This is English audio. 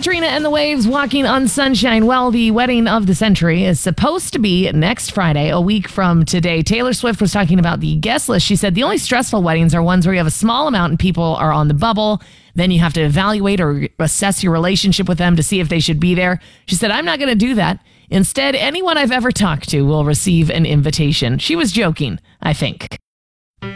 Katrina and the Waves, Walking on Sunshine. Well, the wedding of the century is supposed to be next Friday, a week from today. Taylor Swift was talking about the guest list. She said the only stressful weddings are ones where you have a small amount and people are on the bubble. Then you have to evaluate or assess your relationship with them to see if they should be there. She said, I'm not going to do that. Instead, anyone I've ever talked to will receive an invitation. She was joking, I think.